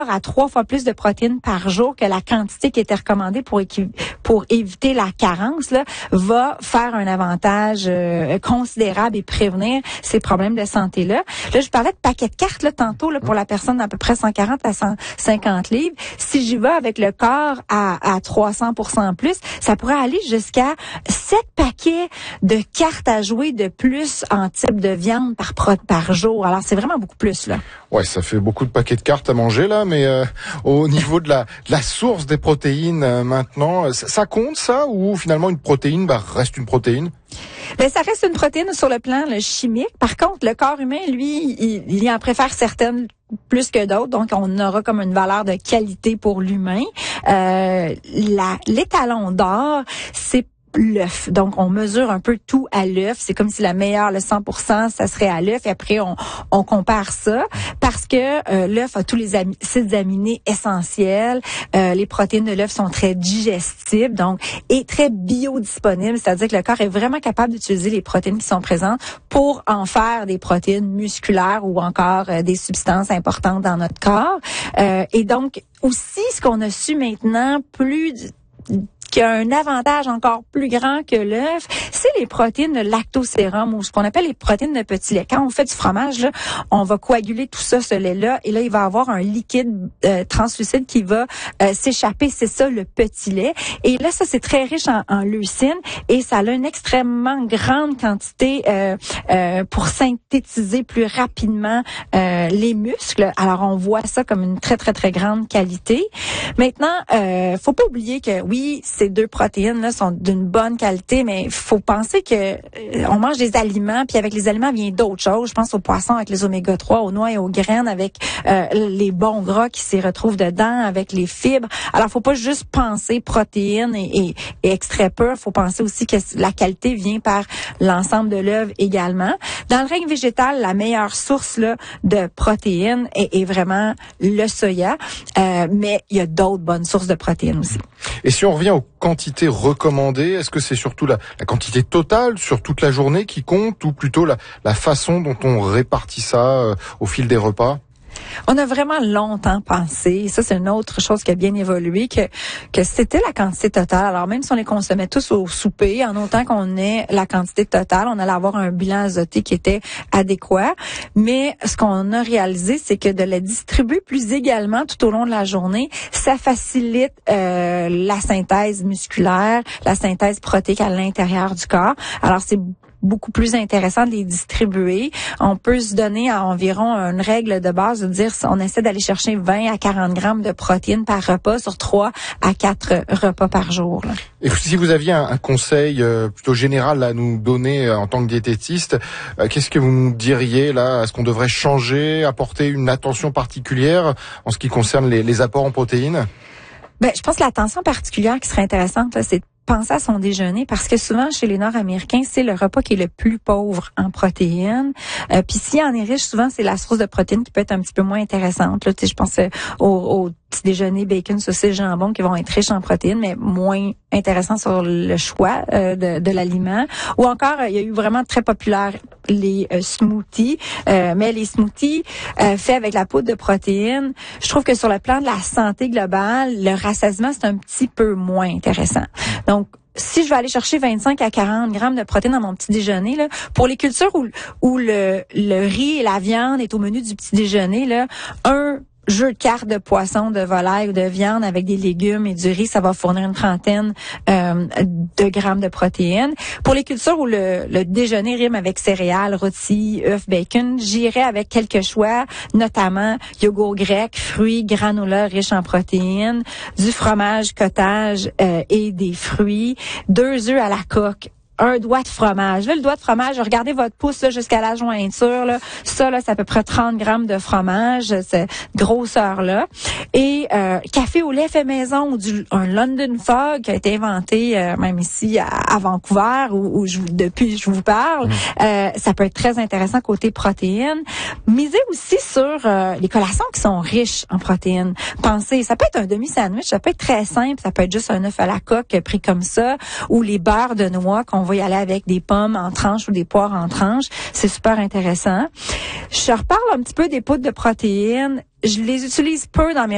à 3 fois plus de protéines par jour que la quantité qui était recommandée pour éviter la carence, là, va faire un avantage considérable et prévenir ces problèmes de santé-là. Là, je parlais de paquet de cartes là, tantôt là, pour la personne d'à peu près 140 à 150 livres. Si j'y vais avec le corps à 300% plus, ça pourrait aller jusqu'à 7 paquets de cartes à jouer de plus en type de viande par jour. Alors, c'est vraiment beaucoup plus, là. Ouais, ça fait beaucoup de paquets de cartes à manger, là, mais au niveau de la source des protéines, maintenant, ça compte, ça, ou finalement une protéine reste une protéine? Ben, ça reste une protéine sur le plan chimique. Par contre, le corps humain, lui, il en préfère certaines plus que d'autres, donc on aura comme une valeur de qualité pour l'humain. L'étalon d'or, c'est l'œuf. Donc, on mesure un peu tout à l'œuf. C'est comme si la meilleure, le 100%, ça serait à l'œuf. Et après, on compare ça parce que l'œuf a tous les acides aminés essentiels. Les protéines de l'œuf sont très digestibles, donc, et très biodisponibles. C'est-à-dire que le corps est vraiment capable d'utiliser les protéines qui sont présentes pour en faire des protéines musculaires ou encore des substances importantes dans notre corps. Et donc, aussi, ce qu'on a su maintenant, qui a un avantage encore plus grand que l'œuf, c'est les protéines de lactosérum ou ce qu'on appelle les protéines de petit lait. Quand on fait du fromage, là, on va coaguler tout ça, ce lait-là, et là, il va avoir un liquide translucide qui va s'échapper. C'est ça, le petit lait. Et là, ça, c'est très riche en leucine et ça a une extrêmement grande quantité pour synthétiser plus rapidement les muscles. Alors, on voit ça comme une très, très, très grande qualité. Maintenant, faut pas oublier que, oui, ces deux protéines-là sont d'une bonne qualité, mais il faut penser que on mange des aliments, puis avec les aliments vient d'autres choses. Je pense aux poissons avec les oméga 3, aux noix et aux graines, avec les bons gras qui s'y retrouvent dedans, avec les fibres. Alors, faut pas juste penser protéines et extrait pur. Faut penser aussi que la qualité vient par l'ensemble de l'œuvre également. Dans le règne végétal, la meilleure source là, de protéines est vraiment le soya, mais il y a d'autres bonnes sources de protéines aussi. Et si on revient aux quantités recommandées, est-ce que c'est surtout la quantité totale sur toute la journée qui compte ou plutôt la façon dont on répartit ça au fil des repas? On a vraiment longtemps pensé, ça c'est une autre chose qui a bien évolué, que c'était la quantité totale. Alors même si on les consommait tous au souper, en autant qu'on ait la quantité totale, on allait avoir un bilan azoté qui était adéquat. Mais ce qu'on a réalisé, c'est que de la distribuer plus également tout au long de la journée, ça facilite la synthèse musculaire, la synthèse protéique à l'intérieur du corps. Alors c'est beaucoup plus intéressant de les distribuer. On peut se donner à environ une règle de base de dire on essaie d'aller chercher 20 à 40 grammes de protéines par repas sur 3 à 4 repas par jour. Là. Et si vous aviez un conseil plutôt général à nous donner en tant que diététiste, qu'est-ce que vous nous diriez là? Est-ce qu'on devrait changer, apporter une attention particulière en ce qui concerne les apports en protéines? Ben, je pense que l'attention particulière qui serait intéressante, là, c'est de penser à son déjeuner parce que souvent chez les Nord-Américains, c'est le repas qui est le plus pauvre en protéines. Puis s'il en est riche, souvent c'est la source de protéines qui peut être un petit peu moins intéressante. Là, je pense au petit déjeuner bacon, saucisse, jambon qui vont être riches en protéines, mais moins intéressants sur le choix de l'aliment. Ou encore, il y a eu vraiment très populaire les smoothies, mais les smoothies faits avec la poudre de protéines, je trouve que sur le plan de la santé globale, le rassasiement, c'est un petit peu moins intéressant. Donc, si je vais aller chercher 25 à 40 grammes de protéines dans mon petit déjeuner, là, pour les cultures où le riz et la viande est au menu du petit déjeuner, là, un jeu de cartes de poisson, de volaille ou de viande avec des légumes et du riz, ça va fournir une trentaine de grammes de protéines. Pour les cultures où le déjeuner rime avec céréales, rôtis, œufs, bacon, j'irai avec quelques choix, notamment yogourt grec, fruits, granola riches en protéines, du fromage, cottage et des fruits, 2 œufs à la coque, un doigt de fromage. Là, le doigt de fromage, regardez votre pouce là, jusqu'à la jointure. Là. Ça, là, c'est à peu près 30 grammes de fromage, cette grosseur-là. Et café au lait fait maison ou un London Fog qui a été inventé même ici à Vancouver où depuis je vous parle. Ça peut être très intéressant côté protéines. Misez aussi sur les collations qui sont riches en protéines. Pensez, ça peut être un demi-sandwich, ça peut être très simple, ça peut être juste un œuf à la coque pris comme ça ou les beurres de noix qu'on va y aller avec des pommes en tranches ou des poires en tranches. C'est super intéressant. Je reparle un petit peu des poudres de protéines. Je les utilise peu dans mes